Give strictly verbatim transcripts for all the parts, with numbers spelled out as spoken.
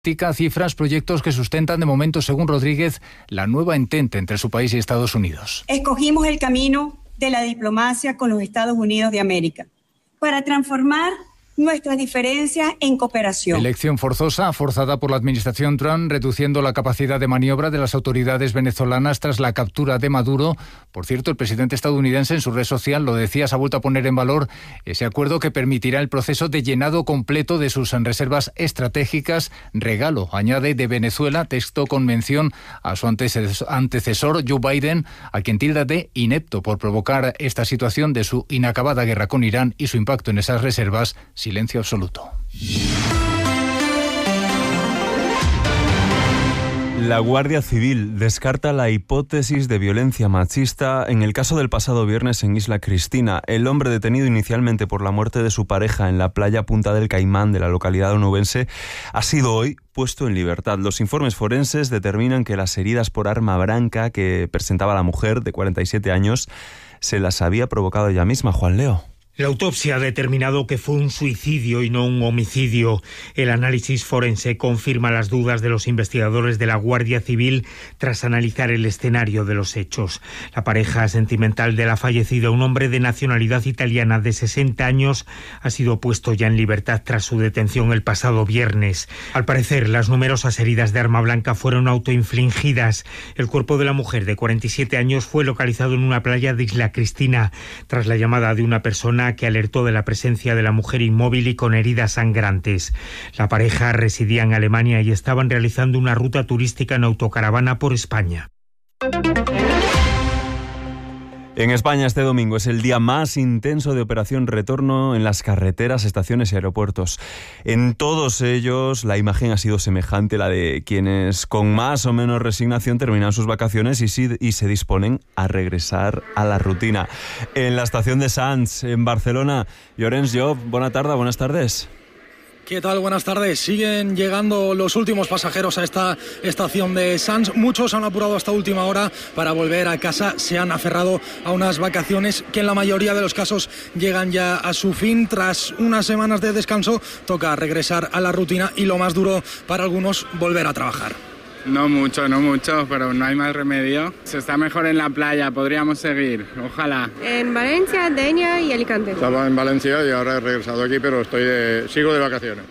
cifras, proyectos que sustentan de momento, según Rodríguez, la nueva entente entre su país y Estados Unidos. Escogimos el camino de la diplomacia con los Estados Unidos de América para transformar nuestras diferencias en cooperación. Elección forzosa, forzada por la administración Trump, reduciendo la capacidad de maniobra de las autoridades venezolanas tras la captura de Maduro. Por cierto, el presidente estadounidense en su red social, lo decía, se ha vuelto a poner en valor ese acuerdo que permitirá el proceso de llenado completo de sus reservas estratégicas. Regalo, añade, de Venezuela, texto con mención a su antecesor Joe Biden, a quien tilda de inepto por provocar esta situación de su inacabada guerra con Irán y su impacto en esas reservas. Silencio absoluto. La Guardia Civil descarta la hipótesis de violencia machista en el caso del pasado viernes en Isla Cristina. El hombre detenido inicialmente por la muerte de su pareja en la playa Punta del Caimán de la localidad onubense ha sido hoy puesto en libertad. Los informes forenses determinan que las heridas por arma blanca que presentaba la mujer de cuarenta y siete años se las había provocado ella misma. Juan Leo. La autopsia ha determinado que fue un suicidio y no un homicidio. El análisis forense confirma las dudas de los investigadores de la Guardia Civil tras analizar el escenario de los hechos. La pareja sentimental de la fallecida, un hombre de nacionalidad italiana de sesenta años, ha sido puesto ya en libertad tras su detención el pasado viernes. Al parecer, las numerosas heridas de arma blanca fueron autoinfligidas. El cuerpo de la mujer de cuarenta y siete años fue localizado en una playa de Isla Cristina tras la llamada de una persona que alertó de la presencia de la mujer inmóvil y con heridas sangrantes. La pareja residía en Alemania y estaban realizando una ruta turística en autocaravana por España. En España este domingo es el día más intenso de operación retorno en las carreteras, estaciones y aeropuertos. En todos ellos la imagen ha sido semejante, la de quienes con más o menos resignación terminan sus vacaciones y, si, y se disponen a regresar a la rutina. En la estación de Sants, en Barcelona, Llorenç Job, buena tarde, buenas tardes. ¿Qué tal? Buenas tardes. Siguen llegando los últimos pasajeros a esta estación de Sants. Muchos han apurado hasta última hora para volver a casa. Se han aferrado a unas vacaciones que en la mayoría de los casos llegan ya a su fin. Tras unas semanas de descanso, toca regresar a la rutina y lo más duro para algunos, volver a trabajar. No mucho, no mucho, pero no hay más remedio. Se está mejor en la playa, podríamos seguir, ojalá. En Valencia, Denia y Alicante. Estaba en Valencia y ahora he regresado aquí, pero estoy de, sigo de vacaciones.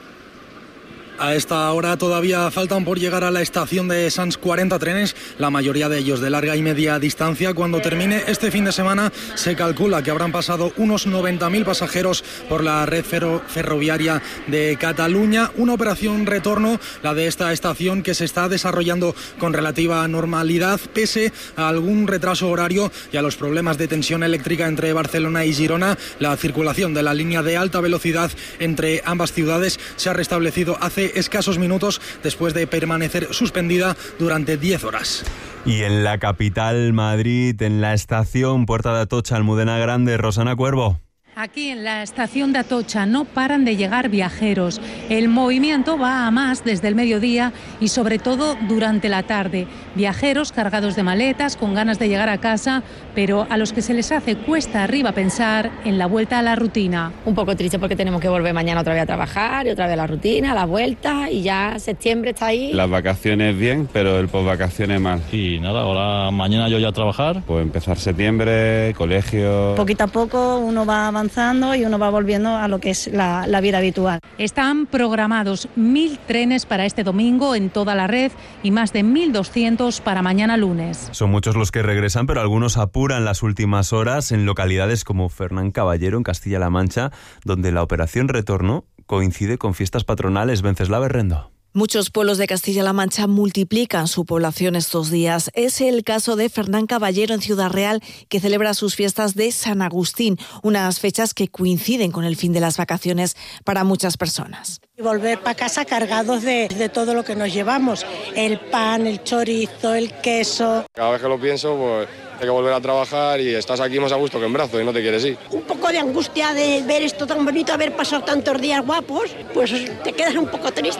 A esta hora todavía faltan por llegar a la estación de Sants cuarenta trenes, la mayoría de ellos de larga y media distancia. Cuando termine este fin de semana se calcula que habrán pasado unos noventa mil pasajeros por la red ferro- ferroviaria de Cataluña. Una operación retorno, la de esta estación, que se está desarrollando con relativa normalidad, pese a algún retraso horario y a los problemas de tensión eléctrica entre Barcelona y Girona. La circulación de la línea de alta velocidad entre ambas ciudades se ha restablecido hace escasos minutos después de permanecer suspendida durante diez horas. Y en la capital, Madrid, en la estación Puerta de Atocha, Almudena Grande, Rosana Cuervo. Aquí en la estación de Atocha no paran de llegar viajeros. El movimiento va a más desde el mediodía y sobre todo durante la tarde. Viajeros cargados de maletas, con ganas de llegar a casa, pero a los que se les hace cuesta arriba pensar en la vuelta a la rutina. Un poco triste porque tenemos que volver mañana otra vez a trabajar y otra vez a la rutina, a la vuelta, y ya septiembre está ahí. Las vacaciones bien, pero el posvacaciones mal. Y nada, ahora mañana yo ya a trabajar. Pues empezar septiembre, colegio. Poquito a poco uno va avanzando y uno va volviendo a lo que es la, la vida habitual. Están programados mil trenes para este domingo en toda la red y más de mil doscientos para mañana lunes. Son muchos los que regresan, pero algunos apuran las últimas horas en localidades como Fernán Caballero, en Castilla-La Mancha, donde la operación retorno coincide con fiestas patronales. Venceslao Berrendo. Muchos pueblos de Castilla-La Mancha multiplican su población estos días. Es el caso de Fernán Caballero en Ciudad Real, que celebra sus fiestas de San Agustín, unas fechas que coinciden con el fin de las vacaciones para muchas personas. Y volver para casa cargados de, de todo lo que nos llevamos, el pan, el chorizo, el queso. Cada vez que lo pienso, pues hay que volver a trabajar y estás aquí más a gusto que en brazos y no te quieres ir. Un poco de angustia de ver esto tan bonito, haber pasado tantos días guapos, pues te quedas un poco triste.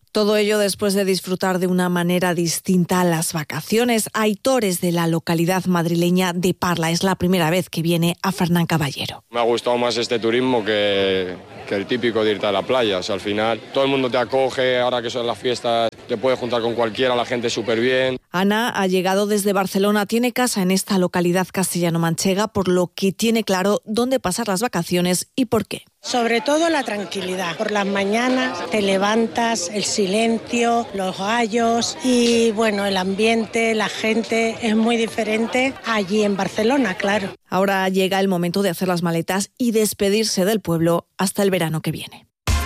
Todo ello después de disfrutar de una manera distinta las vacaciones. Aitor es de la localidad madrileña de Parla. Es la primera vez que viene a Fernán Caballero. Me ha gustado más este turismo que, que el típico de irte a la playa. O sea, al final todo el mundo te acoge, ahora que son las fiestas te puedes juntar con cualquiera, la gente súper bien. Ana ha llegado desde Barcelona, tiene casa en esta localidad castellano-manchega, por lo que tiene claro dónde pasar las vacaciones y por qué. Sobre todo la tranquilidad. Por las mañanas te levantas, el silencio, los gallos y bueno, el ambiente, la gente es muy diferente allí en Barcelona, claro. Ahora llega el momento de hacer las maletas y despedirse del pueblo hasta el verano que viene.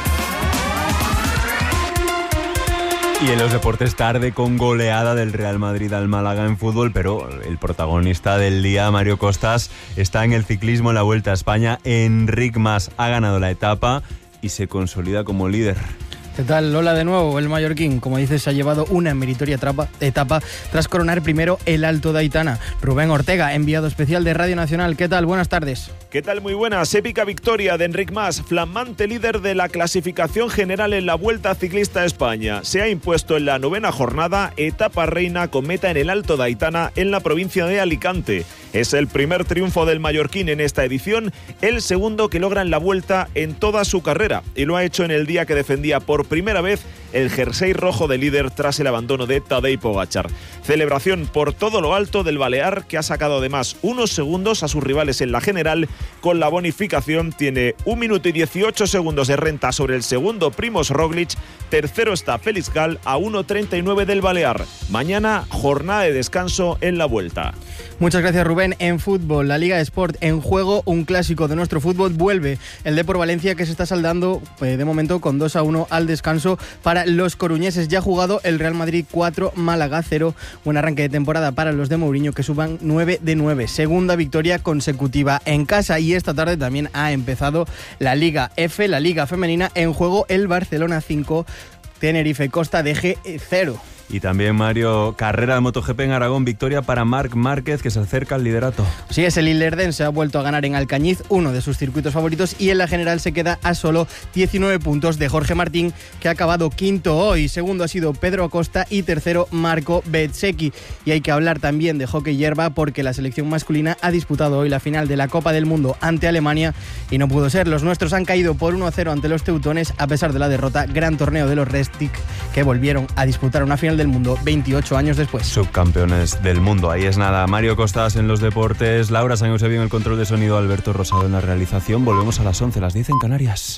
Y en los deportes, tarde con goleada del Real Madrid al Málaga en fútbol, pero el protagonista del día, Mario Costas, está en el ciclismo en la Vuelta a España. Enric Mas ha ganado la etapa y se consolida como líder. ¿Qué tal? Hola de nuevo. El mallorquín, como dices, se ha llevado una meritoria etapa, etapa tras coronar primero el Alto de Aitana. Rubén Ortega, enviado especial de Radio Nacional. ¿Qué tal? Buenas tardes. ¿Qué tal? Muy buenas. Épica victoria de Enric Mas, flamante líder de la clasificación general en la Vuelta Ciclista a España. Se ha impuesto en la novena jornada, etapa reina con meta en el Alto de Aitana, en la provincia de Alicante. Es el primer triunfo del mallorquín en esta edición, el segundo que logra en la Vuelta en toda su carrera, y lo ha hecho en el día que defendía por primera vez el jersey rojo de líder tras el abandono de Tadej Pogačar. Celebración por todo lo alto del balear, que ha sacado además unos segundos a sus rivales en la general. Con la bonificación tiene un minuto y dieciocho segundos de renta sobre el segundo Primož Roglic. Tercero está Félix Gal a uno treinta y nueve del balear. Mañana jornada de descanso en la Vuelta. Muchas gracias, Rubén. En fútbol, la Liga Sport en juego, un clásico de nuestro fútbol. Vuelve el Depor Valencia, que se está saldando pues, de momento con dos a uno al descanso para los coruñeses. Ya ha jugado el Real Madrid cuatro, Málaga cero. Buen arranque de temporada para los de Mourinho, que suban nueve de nueve. Segunda victoria consecutiva en casa, y esta tarde también ha empezado la Liga F, la Liga Femenina. En juego el Barcelona cinco, Tenerife Costa de G cero. Y también, Mario, carrera de MotoGP en Aragón, victoria para Marc Márquez, que se acerca al liderato. Sí, es el Ilderdense, ha vuelto a ganar en Alcañiz, uno de sus circuitos favoritos, y en la general se queda a solo diecinueve puntos de Jorge Martín, que ha acabado quinto hoy. Segundo ha sido Pedro Acosta y tercero Marco Bezzecchi. Y hay que hablar también de hockey hierba, porque la selección masculina ha disputado hoy la final de la Copa del Mundo ante Alemania y no pudo ser. Los nuestros han caído por uno a cero ante los teutones a pesar de la derrota. Gran torneo de los Restic, que volvieron a disputar una final del mundo veintiocho años después. Subcampeones del mundo, ahí es nada. Mario Costas en los deportes, Laura San Eusebio en el control de sonido, Alberto Rosado en la realización. Volvemos a las once, las diez en Canarias.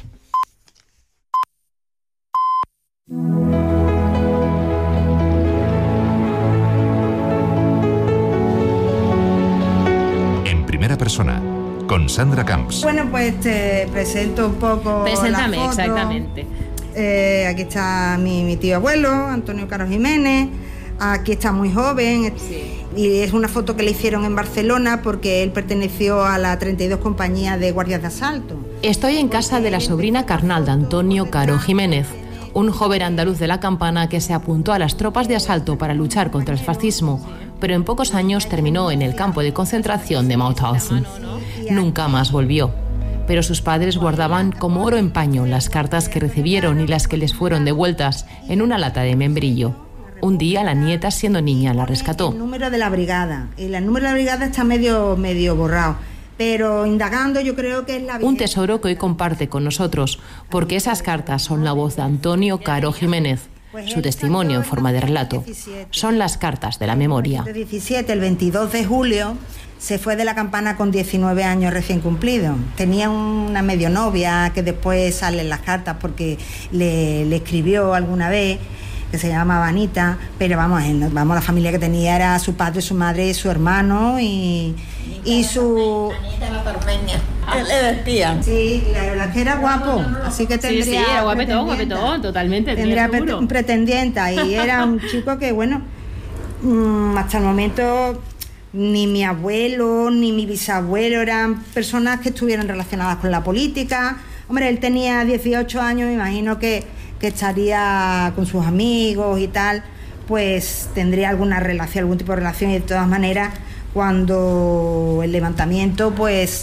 En primera persona, con Sandra Camps. Bueno, pues te presento un poco. Preséntame, la foto. exactamente. Eh, aquí está mi, mi tío abuelo, Antonio Caro Jiménez. Aquí está muy joven. Sí. Y es una foto que le hicieron en Barcelona porque él perteneció a la treinta y dos compañía de guardias de asalto. Estoy en casa de la sobrina carnal de Antonio Caro Jiménez, un joven andaluz de la Campana que se apuntó a las tropas de asalto para luchar contra el fascismo, pero en pocos años terminó en el campo de concentración de Mauthausen. Nunca más volvió, pero sus padres guardaban como oro en paño las cartas que recibieron y las que les fueron devueltas en una lata de membrillo. Un día la nieta, siendo niña, la rescató. El número de la brigada, y el número de la brigada está medio, medio borrado, pero indagando yo creo que es la... Un tesoro que hoy comparte con nosotros, porque esas cartas son la voz de Antonio Caro Jiménez, su testimonio en forma de relato. Son las cartas de la memoria. El diecisiete, el veintidós de julio, se fue de la Campana con diecinueve años recién cumplidos. Tenía una medio novia que después sale en las cartas porque le, le escribió alguna vez, que se llamaba Anita, pero vamos, él, vamos, la familia que tenía era su padre, su madre, su hermano y, y su... Anita la Tormeña. Él le decía. Sí, la verdad que era guapo, así que tendría... Sí, sí, era guapetón, guapetón, totalmente. Tendría un pretendienta y era un chico que, bueno, mmm, hasta el momento ni mi abuelo ni mi bisabuelo eran personas que estuvieran relacionadas con la política. Hombre, él tenía dieciocho años, me imagino que que estaría con sus amigos y tal, pues tendría alguna relación, algún tipo de relación, y de todas maneras, cuando el levantamiento, pues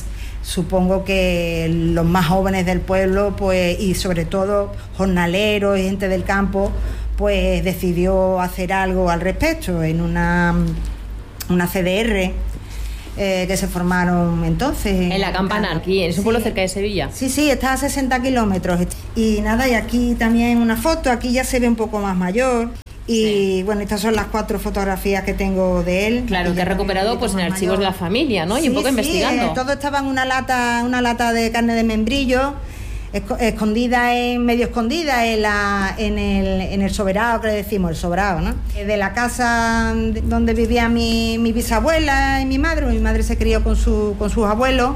supongo que los más jóvenes del pueblo, pues, y sobre todo jornaleros y gente del campo, pues decidió hacer algo al respecto en una, una C D R eh, que se formaron entonces. En la Campana, aquí, es un sí. pueblo cerca de Sevilla. Sí, sí, está a sesenta kilómetros. Y nada, y aquí también una foto, aquí ya se ve un poco más mayor. Y sí. bueno, estas son las cuatro fotografías que tengo de él. Claro, que ha recuperado pues en archivos mayor. de la familia, ¿no? Y sí, un poco sí, investigando. Eh, todo estaba en una lata, una lata de carne de membrillo, escondida, en, medio escondida en, la, en, el, en el sobrado, que le decimos, el sobrado, ¿no? De la casa donde vivía mi, mi bisabuela y mi madre, mi madre se crió con, su, con sus abuelos.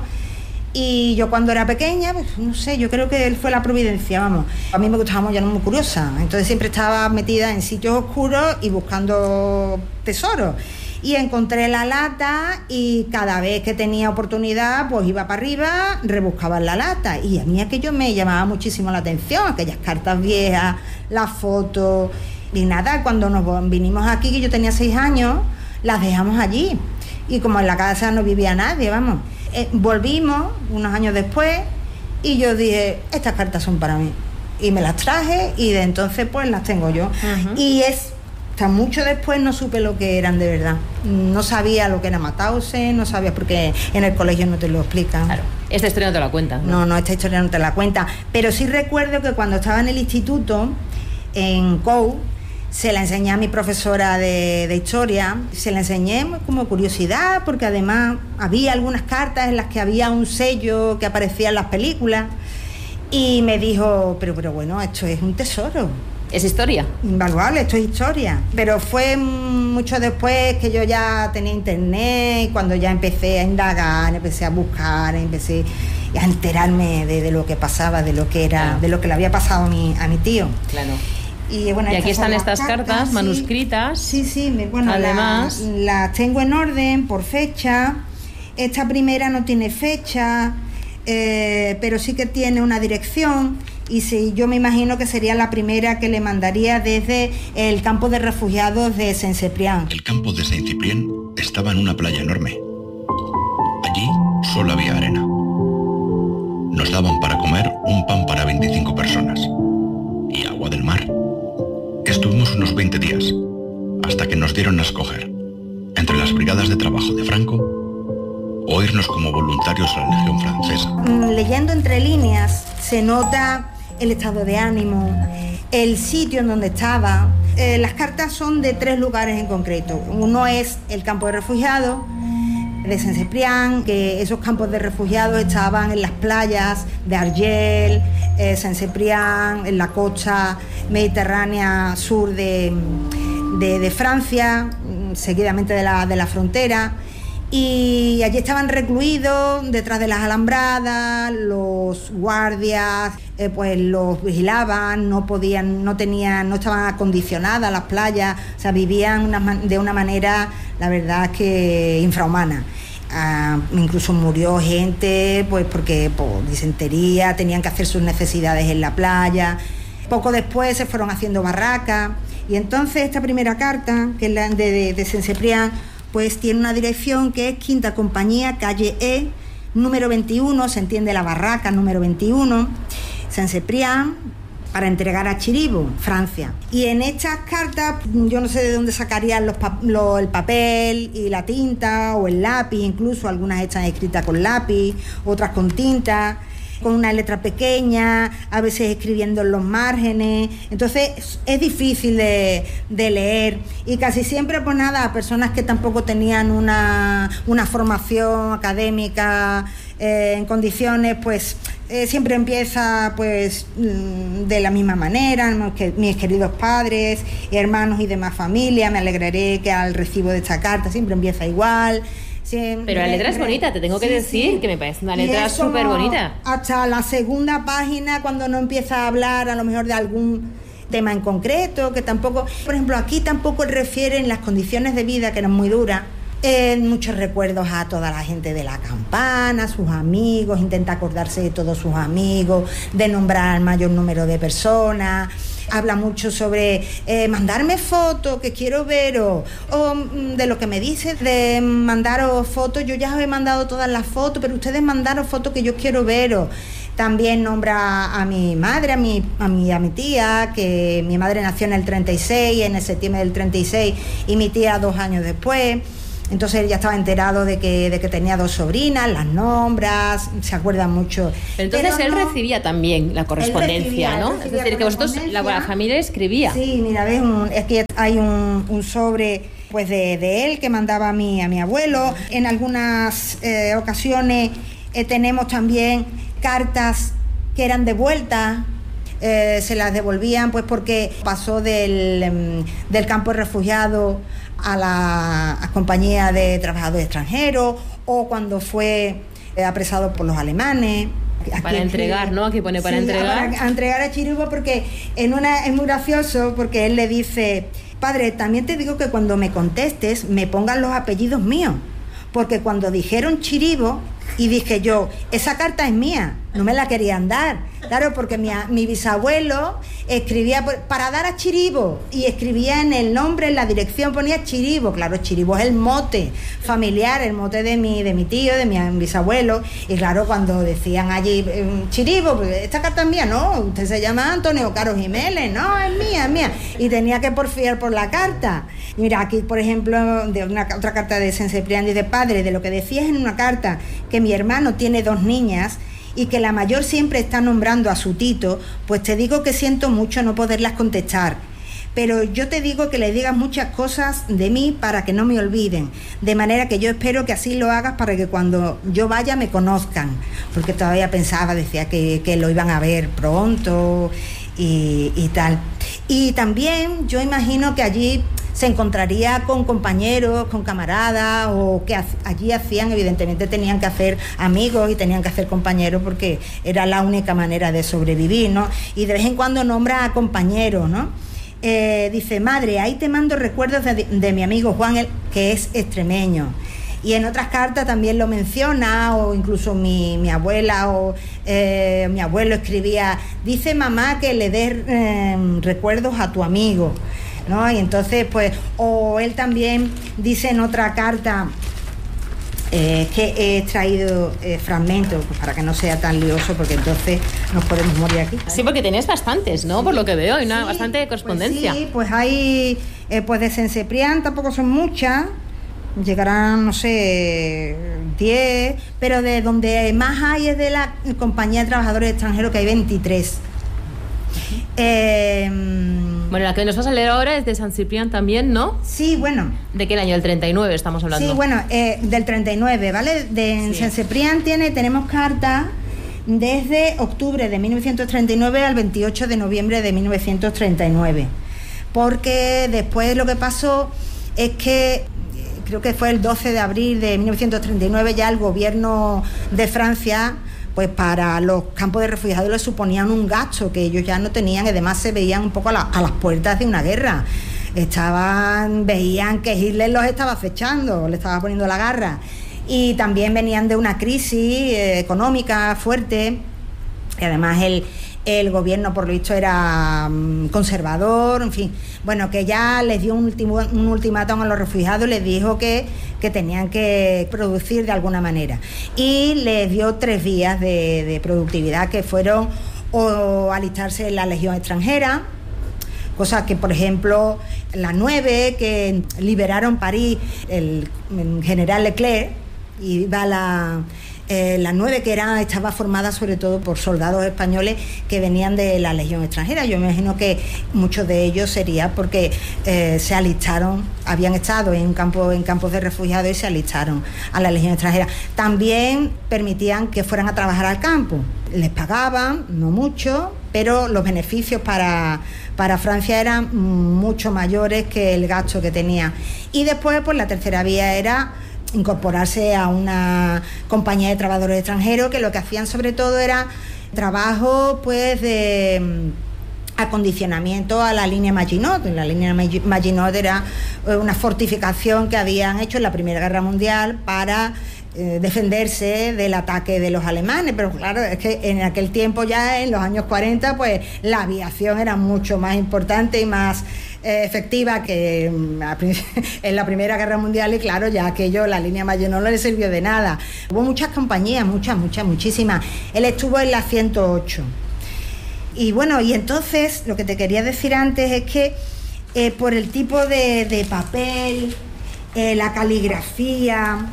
Y yo cuando era pequeña, pues no sé, yo creo que él fue la providencia, vamos. A mí me gustaba, yo era muy curiosa, entonces siempre estaba metida en sitios oscuros y buscando tesoros. Y encontré la lata y cada vez que tenía oportunidad, pues iba para arriba, rebuscaba en la lata. Y a mí aquello me llamaba muchísimo la atención, aquellas cartas viejas, las fotos. Y nada, cuando nos vinimos aquí, que yo tenía seis años, las dejamos allí. Y como en la casa no vivía nadie, vamos. Eh, volvimos unos años después y yo dije, estas cartas son para mí, y me las traje y de entonces pues las tengo yo. Uh-huh. Y es hasta mucho después no supe lo que eran de verdad, no sabía lo que era Mauthausen, no sabía, porque en el colegio no te lo explican. Claro, esta historia no te la cuenta, ¿no? No, no, esta historia no te la cuenta, pero sí recuerdo que cuando estaba en el instituto en C O U se la enseñé a mi profesora de, de historia, se la enseñé como curiosidad, porque además había algunas cartas en las que había un sello que aparecía en las películas, y me dijo, pero, pero bueno, esto es un tesoro. ¿Es historia? Invaluable, esto es historia. Pero fue mucho después que yo ya tenía internet, y cuando ya empecé a indagar, empecé a buscar, empecé a enterarme de, de lo que pasaba, de lo que era, claro. de lo que le había pasado a mi, a mi tío. Claro. Y, bueno, y aquí están estas cartas, cartas sí, manuscritas. Sí, sí, bueno, además las la tengo en orden por fecha. Esta primera no tiene fecha, eh, pero sí que tiene una dirección. Y sí, yo me imagino que sería la primera que le mandaría desde el campo de refugiados de Saint-Cyprien. El campo de Saint-Cyprien estaba en una playa enorme. Allí solo había arena. Nos daban para comer un pan para veinticinco personas y agua del mar. Estuvimos unos veinte días, hasta que nos dieron a escoger entre las brigadas de trabajo de Franco o irnos como voluntarios a la Legión Francesa. Leyendo entre líneas se nota el estado de ánimo, el sitio en donde estaba. Eh, las cartas son de tres lugares en concreto. Uno es el campo de refugiados de Saint-Cyprien, que esos campos de refugiados estaban en las playas de Argel, eh, Saint-Cyprien, en la costa mediterránea sur de, de, de Francia, seguidamente de la, de la frontera, y allí estaban recluidos detrás de las alambradas, los guardias eh, pues los vigilaban, no podían, no tenían, no estaban acondicionadas las playas, o sea, vivían una, de una manera, la verdad, que infrahumana. Uh, incluso murió gente pues porque por disentería, tenían que hacer sus necesidades en la playa. Poco después se fueron haciendo barracas, y entonces esta primera carta, que es la de, de, de Saint-Cyprien, pues tiene una dirección que es Quinta Compañía, calle E, número veintiuno, se entiende la barraca, número veintiuno, Saint-Cyprien, para entregar a Chiribo, Francia. Y en estas cartas, yo no sé de dónde sacarían los, los, el papel y la tinta, o el lápiz, incluso algunas están escritas con lápiz, otras con tinta, con una letra pequeña, a veces escribiendo en los márgenes. Entonces es difícil de, de leer, y casi siempre, pues nada, a personas que tampoco tenían una, una formación académica eh, en condiciones, pues eh, siempre empieza pues de la misma manera, que mis queridos padres, hermanos y demás familia, me alegraré que al recibo de esta carta, siempre empieza igual. Siempre, pero la letra es bonita, te tengo que sí, decir sí. que me parece una letra súper bonita. Hasta la segunda página, cuando no empieza a hablar a lo mejor de algún tema en concreto, que tampoco, por ejemplo, aquí tampoco refieren las condiciones de vida, que eran muy duras. Eh, muchos recuerdos a toda la gente de la Campana, sus amigos, intenta acordarse de todos sus amigos, de nombrar al mayor número de personas. habla mucho sobre eh, mandarme fotos que quiero ver o, o de lo que me dice de mandaros fotos, yo ya os he mandado todas las fotos, pero ustedes mandaros fotos que yo quiero ver. O también nombra a mi madre, a mi, a mi, a mi tía, que mi madre nació en el treinta y seis, en el septiembre del treinta y seis, y mi tía dos años después. Entonces él ya estaba enterado de que, de que tenía dos sobrinas, las nombras, se acuerda mucho. Pero entonces Pero él no, recibía también la correspondencia, recibía, ¿no? recibía Es decir, que vosotros, la, la familia escribía. Sí, mira, ves, un, es que hay un, un sobre pues de, de él que mandaba a mi, a mi abuelo. En algunas eh, ocasiones eh, tenemos también cartas que eran devueltas. Eh, se las devolvían pues porque pasó del, del campo de refugiados a la a compañía de trabajadores extranjeros, o cuando fue eh, apresado por los alemanes. Aquí para entregar, ¿no? Aquí pone para sí, entregar. Para entregar a Chiribo, porque en una es muy gracioso, porque él le dice: padre, también te digo que cuando me contestes me pongan los apellidos míos, porque cuando dijeron Chiribo y dije yo, esa carta es mía, no me la querían dar. Claro, porque mi, mi bisabuelo escribía para dar a Chiribo, y escribía en el nombre, en la dirección ponía Chiribo. Claro, Chiribo es el mote familiar, el mote de mi, de mi tío, de mi bisabuelo. Y claro, cuando decían allí, Chiribo, esta carta es mía, no, usted se llama Antonio Caro Jiménez, no, es mía, es mía. Y tenía que porfiar por la carta. Y mira, aquí por ejemplo, de una, otra carta de San Ciprián, dice: padre, de lo que decías en una carta, que mi hermano tiene dos niñas y que la mayor siempre está nombrando a su tito, pues te digo que siento mucho no poderlas contestar. Pero yo te digo que le digas muchas cosas de mí para que no me olviden, de manera que yo espero que así lo hagas para que cuando yo vaya me conozcan, porque todavía pensaba, decía que, que lo iban a ver pronto y, y tal. Y también yo imagino que allí se encontraría con compañeros, con camaradas, o que allí hacían, evidentemente tenían que hacer amigos y tenían que hacer compañeros, porque era la única manera de sobrevivir, ¿no? Y de vez en cuando nombra a compañeros, ¿no? Eh, dice: madre, ahí te mando recuerdos de, de mi amigo Juan, el, que es extremeño. Y en otras cartas también lo menciona, o incluso mi, mi abuela o eh, mi abuelo escribía: dice mamá que le des eh, recuerdos a tu amigo, ¿no? Y entonces pues, o él también dice en otra carta, eh, que he traído eh, fragmentos pues, para que no sea tan lioso, porque entonces nos podemos morir aquí. Sí, porque tenéis bastantes, ¿no? Sí. Por lo que veo, hay una sí, bastante correspondencia. Pues sí, pues hay, eh, pues de San Ciprián tampoco son muchas, llegarán, no sé, diez, pero de donde más hay es de la Compañía de Trabajadores Extranjeros, que hay veintitrés. Uh-huh. Eh, Bueno, la que nos vas a leer ahora es de San Ciprián también, ¿no? Sí, bueno. ¿De qué año? ¿Del treinta y nueve estamos hablando? Sí, bueno, eh, del treinta y nueve, ¿vale? De sí. San Ciprián tiene, tenemos cartas desde octubre de mil novecientos treinta y nueve al veintiocho de noviembre de mil novecientos treinta y nueve. Porque después lo que pasó es que, creo que fue el doce de abril de mil novecientos treinta y nueve, ya el gobierno de Francia, pues para los campos de refugiados les suponían un gasto que ellos ya no tenían, y además se veían un poco a, la, a las puertas de una guerra. Estaban, veían que Hitler los estaba acechando, le estaba poniendo la garra, y también venían de una crisis eh, económica fuerte, y además el, el gobierno por lo visto era um, conservador, en fin, bueno, que ya les dio un, ultimo, un ultimátum a los refugiados, les dijo que, que tenían que producir de alguna manera, y les dio tres vías de, de productividad, que fueron o alistarse en la Legión extranjera, cosa que por ejemplo la nueve, que liberaron París, el, el general Leclerc, y va la... Eh, la nueve, que era, estaba formada sobre todo por soldados españoles que venían de la Legión extranjera. Yo me imagino que muchos de ellos sería porque eh, se alistaron, habían estado en, campo, en campos de refugiados y se alistaron a la Legión extranjera. También permitían que fueran a trabajar al campo. Les pagaban, no mucho, pero los beneficios para, para Francia eran mucho mayores que el gasto que tenía. Y después, pues la tercera vía era incorporarse a una compañía de trabajadores extranjeros, que lo que hacían sobre todo era trabajo pues de acondicionamiento a la línea Maginot. La línea Maginot era una fortificación que habían hecho en la Primera Guerra Mundial para eh, defenderse del ataque de los alemanes, pero claro, es que en aquel tiempo ya en los años cuarenta pues la aviación era mucho más importante y más eh, efectiva que en la Primera Guerra Mundial, y claro, ya aquello, la línea Maginot no le sirvió de nada. Hubo muchas compañías, muchas, muchas, muchísimas. Él estuvo en la ciento ocho. Y bueno, y entonces lo que te quería decir antes es que eh, por el tipo de, de papel, eh, la caligrafía,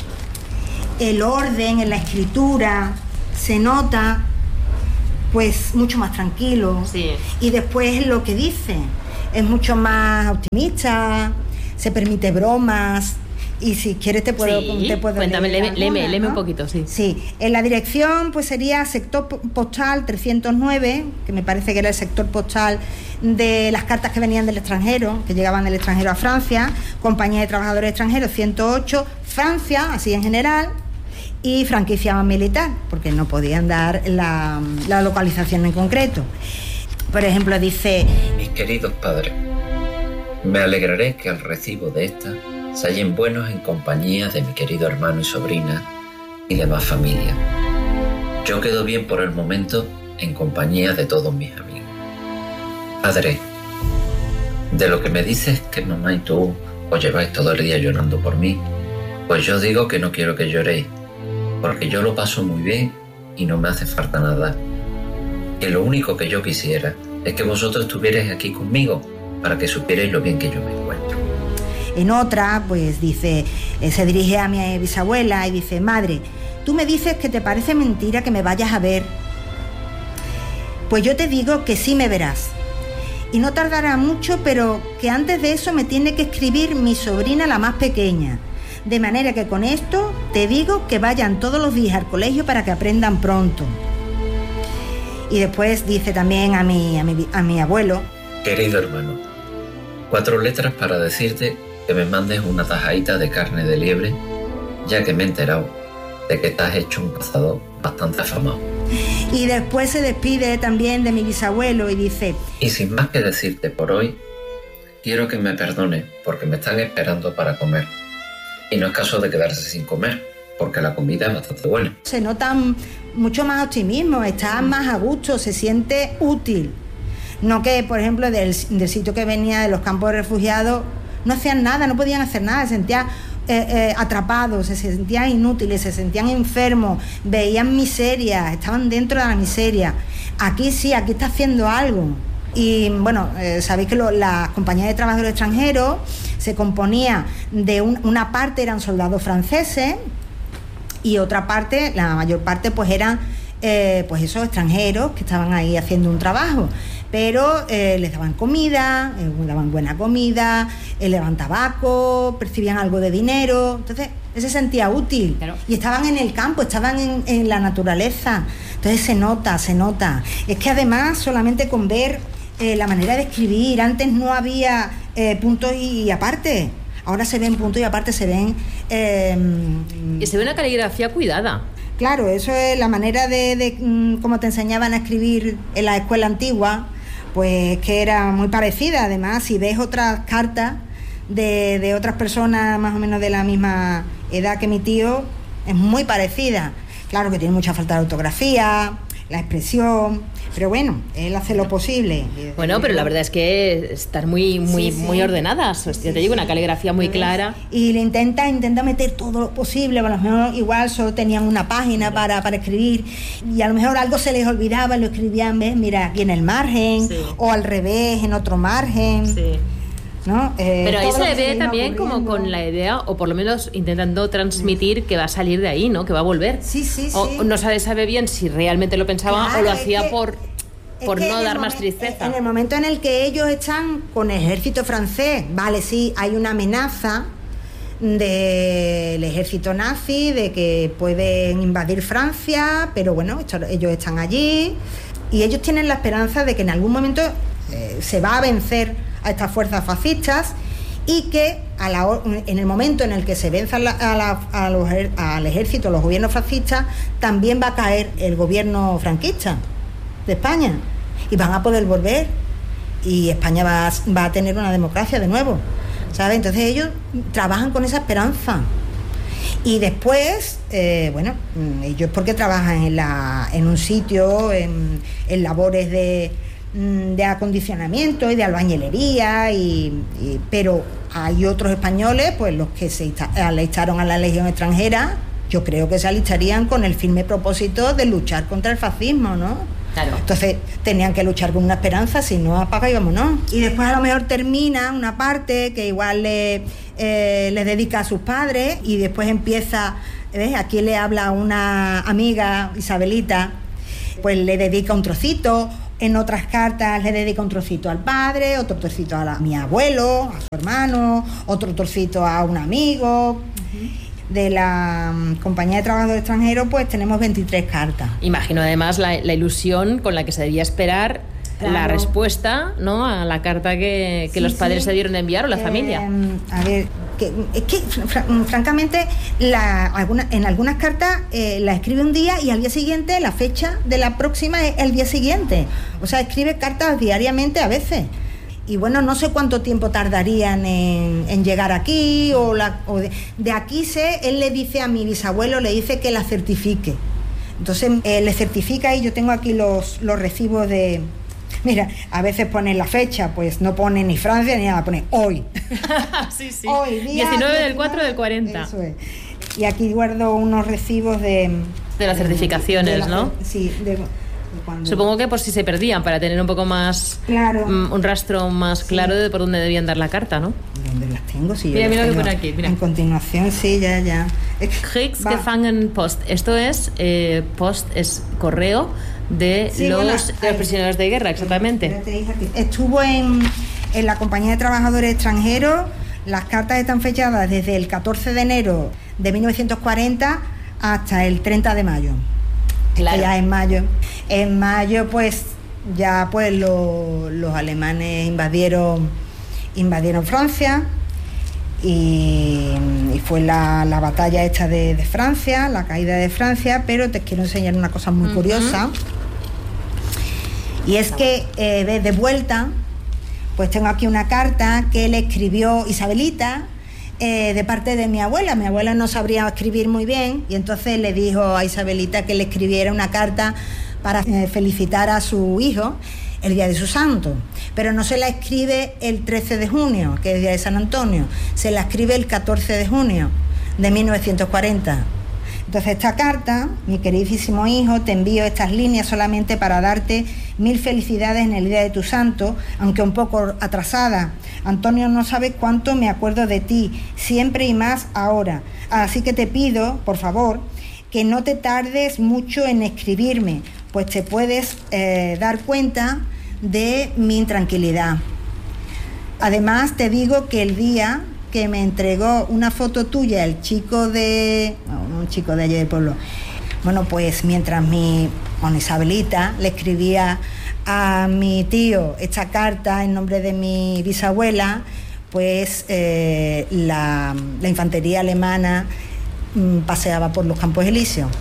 el orden en la escritura, se nota pues mucho más tranquilo. Sí. Y después lo que dice es mucho más optimista, se permite bromas. Y si quieres te puedo, sí, te puedo cuéntame, leer léeme, alguna, léeme ¿no? un poquito, sí. Sí, en la dirección pues sería sector postal trescientos nueve, que me parece que era el sector postal de las cartas que venían del extranjero, que llegaban del extranjero a Francia, Compañía de Trabajadores Extranjeros ciento ocho, Francia, así en general, y franquicia militar, porque no podían dar la, la localización en concreto. Por ejemplo, dice: mis queridos padres, me alegraré que al recibo de esta se hallen buenos en compañía de mi querido hermano y sobrina y demás familia. Yo quedo bien por el momento en compañía de todos mis amigos. Padre, de lo que me dices que mamá y tú os lleváis todo el día llorando por mí, pues yo digo que no quiero que lloréis, porque yo lo paso muy bien y no me hace falta nada. Que lo único que yo quisiera es que vosotros estuvierais aquí conmigo para que supierais lo bien que yo me encuentro. En otra, pues dice, eh, se dirige a mi bisabuela y dice: madre, tú me dices que te parece mentira que me vayas a ver. Pues yo te digo que sí me verás. Y no tardará mucho, pero que antes de eso me tiene que escribir mi sobrina, la más pequeña. De manera que con esto te digo que vayan todos los días al colegio para que aprendan pronto. Y después dice también a mi, a mi, a mi abuelo: querido hermano, cuatro letras para decirte que me mandes una tajadita de carne de liebre, ya que me he enterado de que te has hecho un cazador bastante afamado. Y después se despide también de mi bisabuelo y dice: y sin más que decirte por hoy, quiero que me perdones porque me están esperando para comer. Y no es caso de quedarse sin comer, porque la comida es bastante buena. Se nota mucho más optimismo, está más a gusto, se siente útil. No que, por ejemplo, del, del sitio que venía, de los campos de refugiados, no hacían nada, no podían hacer nada, se sentían eh, eh, atrapados, se sentían inútiles, se sentían enfermos, veían miseria, estaban dentro de la miseria. Aquí sí, aquí está haciendo algo. Y bueno, eh, sabéis que lo, la compañía de trabajadores extranjeros se componía de un, una parte eran soldados franceses y otra parte, la mayor parte, pues eran eh, pues esos extranjeros que estaban ahí haciendo un trabajo. Pero eh, les daban comida, eh, daban buena comida, eh, le daban tabaco, percibían algo de dinero, entonces él se sentía útil. Claro. Y estaban en el campo, estaban en, en la naturaleza, entonces se nota, se nota. Es que además solamente con ver eh, la manera de escribir, antes no había eh, puntos y, y aparte, ahora se ven puntos y aparte, se ven... Eh, y se ve una caligrafía cuidada. Claro, eso es la manera de, de, de como te enseñaban a escribir en la escuela antigua, pues que era muy parecida. Además, si ves otras cartas de, de otras personas más o menos de la misma edad que mi tío, es muy parecida. Claro que tiene mucha falta de ortografía, la expresión, pero bueno, él hace lo posible. Bueno, pero la verdad es que están muy muy sí, sí. muy ordenadas. Yo te digo, una caligrafía muy clara. Y le intenta intenta meter todo lo posible. A lo mejor igual solo tenían una página para, para escribir y a lo mejor algo se les olvidaba, lo escribían, ¿ves? Mira, aquí en el margen, sí. o al revés, en otro margen. Sí. ¿No? Eh, Pero ahí se le ve también como con la idea, o por lo menos intentando transmitir que va a salir de ahí, ¿no? Que va a volver. Sí, sí, o sí. no sabe, sabe bien si realmente lo pensaba, claro, o lo hacía que, por, por no dar más tristeza. En el momento en el que ellos están con el ejército francés, vale, sí, hay una amenaza del ejército nazi, de que pueden invadir Francia, pero bueno, ellos están allí y ellos tienen la esperanza de que en algún momento eh, se va a vencer a estas fuerzas fascistas y que a la, en el momento en el que se venzan la, a la, a los, al ejército, los gobiernos fascistas, también va a caer el gobierno franquista de España y van a poder volver y España va, va a tener una democracia de nuevo, ¿sabes? Entonces ellos trabajan con esa esperanza Y después, eh, bueno, ellos porque trabajan en, la, en un sitio, en, en labores de, de acondicionamiento y de albañilería, y, y, pero hay otros españoles, pues los que se alistaron a la Legión extranjera, yo creo que se alistarían con el firme propósito de luchar contra el fascismo, ¿no? Claro. Entonces tenían que luchar con una esperanza, si no apaga y vámonos. Y después a lo mejor termina una parte que igual le, eh, le dedica a sus padres, y después empieza, ¿ves? Aquí le habla a una amiga, Isabelita, pues le dedica un trocito. En otras cartas le dedica un trocito al padre, otro trocito a, la, a mi abuelo, a su hermano, otro trocito a un amigo. Uh-huh. De la um, Compañía de Trabajadores Extranjeros, pues tenemos veintitrés cartas. Imagino además la, la ilusión con la que se debía esperar, claro, la respuesta, ¿no?, a la carta que, que sí, los padres sí. se dieron de enviar, o la eh, familia. A ver, que, es que fr- francamente la, alguna, en algunas cartas eh, la escribe un día y al día siguiente la fecha de la próxima es el día siguiente. O sea, escribe cartas diariamente a veces. Y bueno, no sé cuánto tiempo tardarían en, en llegar aquí, o, la, o de, de aquí sé, él le dice a mi bisabuelo, le dice que la certifique. Entonces eh, le certifica, y yo tengo aquí los, los recibos de... Mira, a veces ponen la fecha, pues no pone ni Francia ni nada, pone hoy. Sí, sí. Hoy, día diecinueve del cuatro del cuarenta. Eso es. Y aquí guardo unos recibos de... De las certificaciones, de la, ¿no? Sí, de... Cuando... Supongo que por si se perdían, para tener un poco más, claro, um, un rastro más claro, sí, de por dónde debían dar la carta, ¿no? ¿Dónde las tengo? Sí, mira, yo mira las lo que tengo pone aquí, mira. En continuación, sí, ya, ya. Kriegsgefangenenpost. Esto es, eh, post es correo de, sí, los, bueno, de los prisioneros de guerra, exactamente. Estuvo en, en la Compañía de Trabajadores Extranjeros. Las cartas están fechadas desde el catorce de enero de mil novecientos cuarenta hasta el treinta de mayo. Claro. Ya en mayo. En mayo, pues, ya pues lo, los alemanes invadieron, invadieron Francia, y, y fue la, la batalla esta de, de Francia, la caída de Francia, pero te quiero enseñar una cosa muy uh-huh. curiosa. Y es que eh, de, de vuelta, pues tengo aquí una carta que le escribió Isabelita, Eh, de parte de mi abuela. Mi abuela no sabría escribir muy bien, y entonces le dijo a Isabelita que le escribiera una carta para eh, felicitar a su hijo el día de su santo, pero no se la escribe el trece de junio, que es el día de San Antonio, se la escribe el catorce de junio de mil novecientos cuarenta. Entonces, esta carta: mi queridísimo hijo, te envío estas líneas solamente para darte mil felicidades en el día de tu santo, aunque un poco atrasada. Antonio, no sabes cuánto me acuerdo de ti, siempre y más ahora. Así que te pido, por favor, que no te tardes mucho en escribirme, pues te puedes eh, dar cuenta de mi intranquilidad. Además, te digo que el día que me entregó una foto tuya el chico de... un chico de allí del pueblo, bueno, pues mientras mi bueno, Isabelita le escribía a mi tío esta carta en nombre de mi bisabuela, pues eh, la, la infantería alemana mm, paseaba por los Campos Elíseos.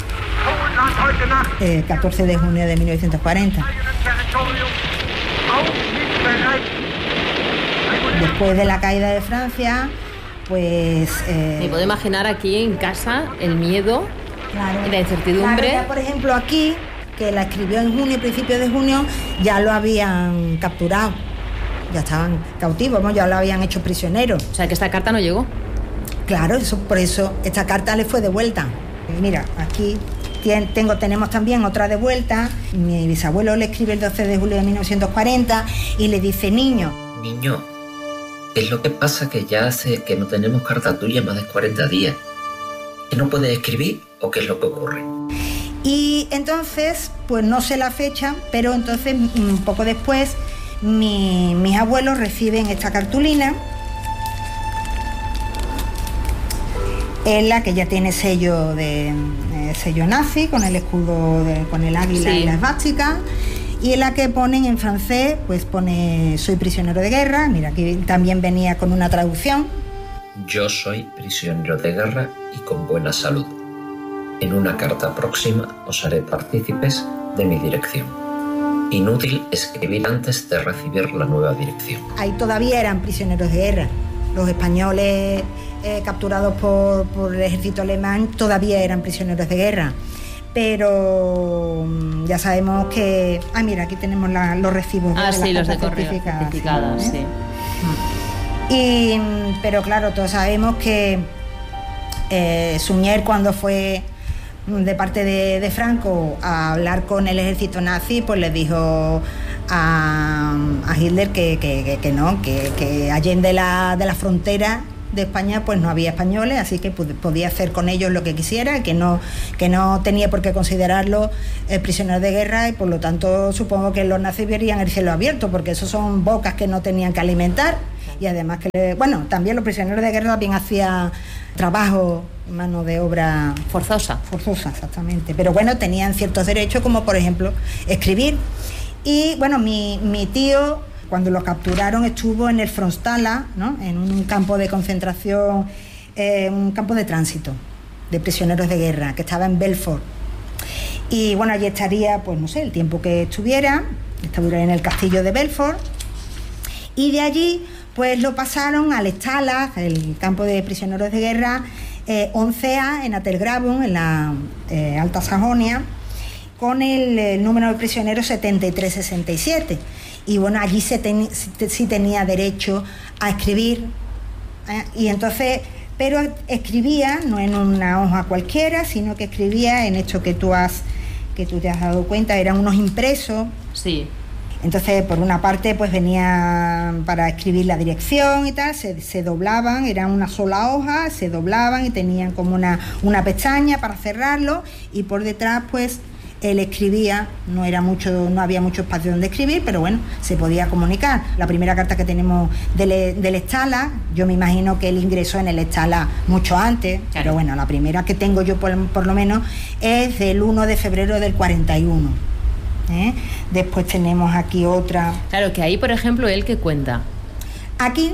El catorce de junio de mil novecientos cuarenta. Después de la caída de Francia, pues... Eh, Me puedo imaginar aquí en casa el miedo, claro, y la incertidumbre. Claro, ya, por ejemplo, aquí, que la escribió en junio, principios de junio, ya lo habían capturado. Ya estaban cautivos, ya lo habían hecho prisionero. O sea, que esta carta no llegó. Claro, eso, por eso esta carta le fue devuelta. Mira, aquí tengo, tenemos también otra de vuelta. Mi bisabuelo le escribe el doce de julio de mil novecientos cuarenta y le dice: niño. Niño, ¿qué es lo que pasa? Que ya hace que no tenemos carta tuya más de cuarenta días. ¿Que no puedes escribir o qué es lo que ocurre? Y entonces, pues no sé la fecha, pero entonces un poco después mi, mis abuelos reciben esta cartulina, en la que ya tiene sello de eh, sello nazi, con el escudo, de, con el águila, sí, y la esvástica, y en la que ponen en francés, pues pone: soy prisionero de guerra. Mira, aquí también venía con una traducción. Yo soy prisionero de guerra y con buena salud. En una carta próxima os haré partícipes de mi dirección. Inútil escribir antes de recibir la nueva dirección. Ahí todavía eran prisioneros de guerra. Los españoles eh, capturados por, por el ejército alemán todavía eran prisioneros de guerra. Pero ya sabemos que... Ah, mira, aquí tenemos la, los recibos. Ah, de sí, las los de correo certificadas, certificadas, sí. sí. Y, pero claro, todos sabemos que eh, Suñer, cuando fue de parte de, de Franco a hablar con el ejército nazi, pues le dijo a, a Hitler que, que, que, que no, que, que allende la, de la frontera de España pues no había españoles, así que podía hacer con ellos lo que quisiera, que no, que no tenía por qué considerarlos eh, prisioneros de guerra, y por lo tanto supongo que los nazis verían el cielo abierto, porque esos son bocas que no tenían que alimentar, y además que, le, bueno, también los prisioneros de guerra también hacían trabajo, mano de obra forzosa. Forzosa, exactamente, pero bueno, tenían ciertos derechos, como por ejemplo escribir. Y bueno, mi, mi tío, cuando lo capturaron, estuvo en el Frontstala, ¿no?, en un campo de concentración, eh, un campo de tránsito de prisioneros de guerra, que estaba en Belfort. Y bueno, allí estaría, pues no sé, el tiempo que estuviera, estuviera en el castillo de Belfort, y de allí pues lo pasaron al Stalag, el campo de prisioneros de guerra, eh, once A, en Atelgraven, en la eh, Alta Sajonia, con el, el número de prisioneros setenta y tres sesenta y siete. Y bueno, allí se ten, sí tenía derecho a escribir, ¿eh? Y entonces, pero escribía no en una hoja cualquiera, sino que escribía en esto que tú has, que tú te has dado cuenta, eran unos impresos. Sí. Entonces, por una parte, pues venía para escribir la dirección y tal, se, se doblaban, eran una sola hoja, se doblaban y tenían como una, una pestaña para cerrarlo, y por detrás, pues, él escribía, no era mucho, no había mucho espacio donde escribir, pero bueno, se podía comunicar. La primera carta que tenemos del, del Stalag, yo me imagino que él ingresó en el Stalag mucho antes, claro. Pero bueno, la primera que tengo yo por, por lo menos es del uno de febrero del cuarenta y uno. ¿Eh? Después tenemos aquí otra. Claro, que ahí, por ejemplo, él que cuenta. Aquí,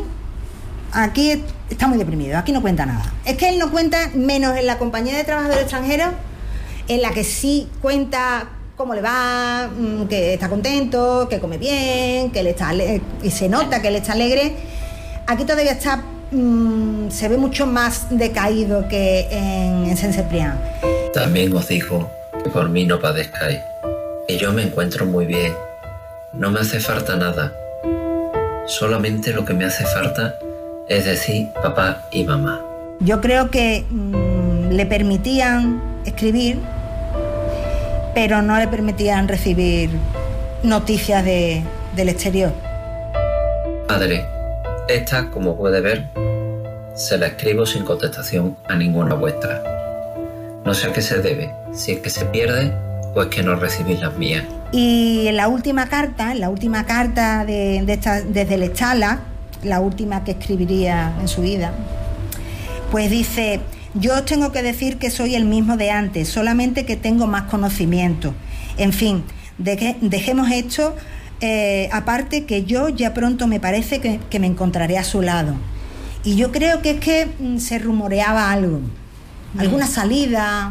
aquí está muy deprimido, aquí no cuenta nada. Es que él no cuenta, menos en la Compañía de Trabajadores Extranjeros, en la que sí cuenta cómo le va, que está contento, que come bien, que le está ale- y se nota que él está alegre. Aquí todavía está, mmm, se ve mucho más decaído que en, en Saint Cyprien. También os digo que por mí no padezcáis, que yo me encuentro muy bien, no me hace falta nada. Solamente lo que me hace falta es decir papá y mamá. Yo creo que mmm, le permitían escribir, pero no le permitían recibir noticias de, del exterior. Padre, esta, como puede ver, se la escribo sin contestación a ninguna vuestra. No sé a qué se debe, si es que se pierde o es que no recibís las mías. Y en la última carta, en la última carta de, de esta, desde el Stalag, la última que escribiría en su vida, pues dice: yo os tengo que decir que soy el mismo de antes, solamente que tengo más conocimiento. En fin, de que, dejemos esto, eh, aparte que yo ya pronto me parece que, que me encontraré a su lado. Y yo creo que es que mm, se rumoreaba algo, mm. alguna salida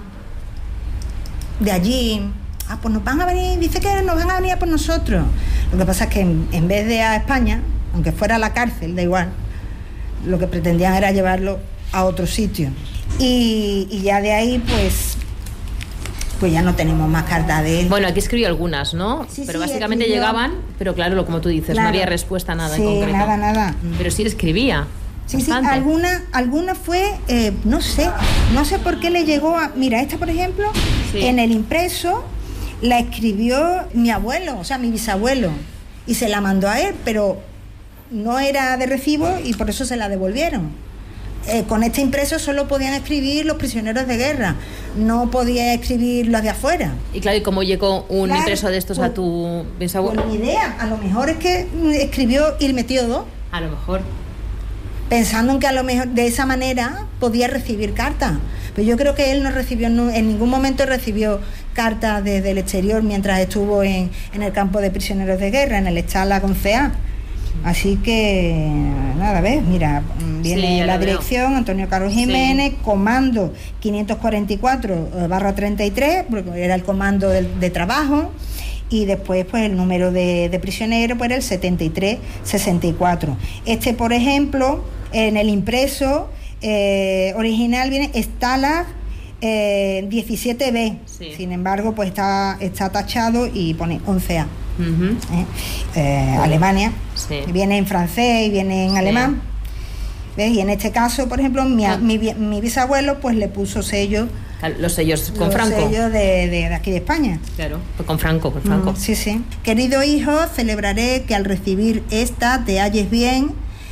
de allí. Ah, pues nos van a venir, dice que nos van a venir a por nosotros. Lo que pasa es que en, en vez de a España, aunque fuera a la cárcel, da igual, lo que pretendían era llevarlo a otro sitio. Y, y ya de ahí, pues, pues ya no tenemos más cartas de él. Bueno, aquí escribió algunas, ¿no? Sí, pero sí, básicamente escribió... llegaban, pero claro, como tú dices, claro. no había respuesta a nada sí, en concreto. nada, nada. Pero sí escribía. Sí, bastante. sí, alguna, alguna fue, eh, no sé, no sé por qué le llegó a... Mira, esta, por ejemplo, sí. En el impreso la escribió mi abuelo, o sea, mi bisabuelo, y se la mandó a él, pero no era de recibo y por eso se la devolvieron. Eh, con este impreso solo podían escribir los prisioneros de guerra, no podía escribir los de afuera. Y claro, ¿y cómo llegó un claro, impreso de estos pues, a tu bisabuelo? Pues ni idea, a lo mejor es que escribió y metió dos. A lo mejor. Pensando en que a lo mejor de esa manera podía recibir cartas. Pero yo creo que él no recibió, no, en ningún momento recibió cartas desde el exterior mientras estuvo en, en el campo de prisioneros de guerra, en el Stalag once A. Así que, nada, ves, mira, viene sí, la dirección, veo. Antonio Caro Jiménez, sí. Comando quinientos cuarenta y cuatro barra treinta y tres, porque era el comando de, de trabajo, y después pues el número de, de prisioneros pues era el setenta y tres sesenta y cuatro. Este, por ejemplo, en el impreso eh, original viene Stalag eh, diecisiete B, sí. Sin embargo, pues está, está tachado y pone once A. Uh-huh. ¿Eh? Eh, sí. Alemania, sí. Viene en francés y viene en sí. alemán. ¿Ves? Y en este caso, por ejemplo, mi, ah. mi, mi bisabuelo pues le puso sello. Los sellos con los Franco. Los sellos de, de, de aquí de España. Claro, pues con Franco, con Franco. Mm, sí, sí. Querido hijo, celebraré que al recibir esta te halles bien.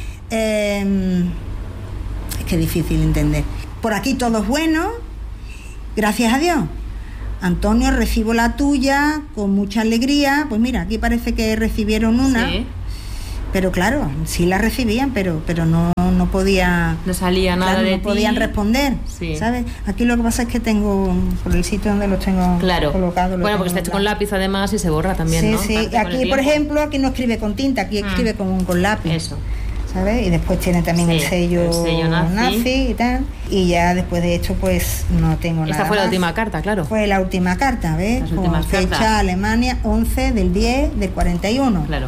Eh, es que es difícil entender. Por aquí todo es bueno, gracias a Dios. Antonio, recibo la tuya con mucha alegría. Pues mira, aquí parece que recibieron una. Sí. Pero claro, sí la recibían, pero pero no, no podía... No salía nada claro, de no ti. podían responder, sí. ¿Sabes? Aquí lo que pasa es que tengo, por el sitio donde los tengo claro. colocados... Bueno, porque está hecho con lápiz además y se borra también, sí, ¿no? Sí, sí. Aquí, por ejemplo, aquí no escribe con tinta, aquí ah. escribe con, con lápiz. Eso. ¿Sabes? Y después tiene también sí, el, sello el sello nazi. nazi y tal. Y ya después de esto, pues no tengo nada. Esta fue más. La última carta, claro. Fue la última carta, ¿ves? Las con fecha cartas. Alemania once del diez del cuarenta y uno. Claro.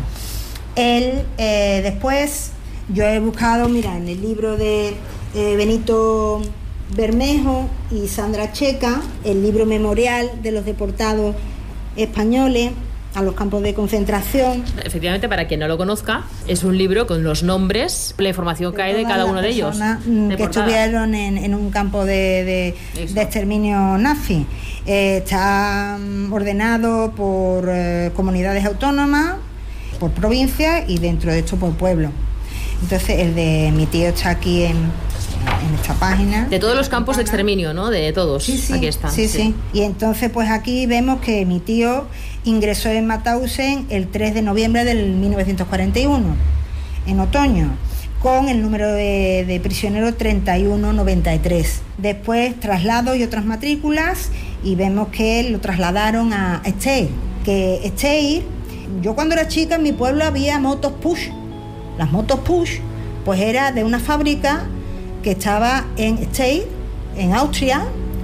Él, eh, después, yo he buscado, mira, en el libro de eh, Benito Bermejo y Sandra Checa, el libro memorial de los deportados españoles a los campos de concentración. Efectivamente, para quien no lo conozca, es un libro con los nombres, la información que hay de cada uno de ellos. Que estuvieron en, en un campo de, de, de exterminio nazi. Eh, está ordenado por eh, comunidades autónomas, por provincia y dentro de esto por pueblo. Entonces el de mi tío está aquí en, en esta página. De todos los campos de exterminio, ¿no? De todos. Sí, sí, aquí está. Sí, sí, sí. Y entonces pues aquí vemos que mi tío ingresó en Mauthausen el tres de noviembre del mil novecientos cuarenta y uno, en otoño, con el número de, de prisionero treinta y uno noventa y tres. Después traslado y otras matrículas y vemos que lo trasladaron a Steyr, que Steyr, yo cuando era chica en mi pueblo había motos push. Las motos push pues era de una fábrica que estaba en Steyr, en Austria,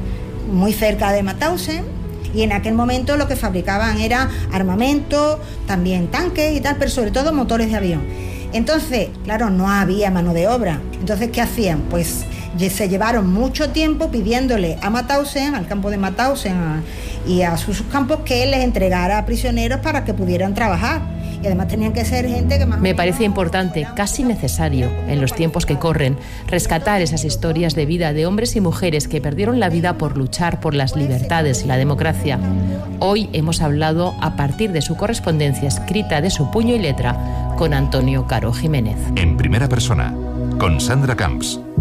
muy cerca de Mauthausen, y en aquel momento lo que fabricaban era armamento, también tanques y tal, pero sobre todo motores de avión. Entonces, claro, no había mano de obra. Entonces, ¿qué hacían? Pues se llevaron mucho tiempo pidiéndole a Mauthausen, al campo de Mauthausen a, y a sus campos, que les entregara a prisioneros para que pudieran trabajar. Y además tenían que ser gente que más... Me parece importante, casi necesario, en los tiempos que corren, rescatar esas historias de vida de hombres y mujeres que perdieron la vida por luchar por las libertades y la democracia. Hoy hemos hablado a partir de su correspondencia escrita de su puño y letra con Antonio Caro Jiménez. En primera persona, con Sandra Camps.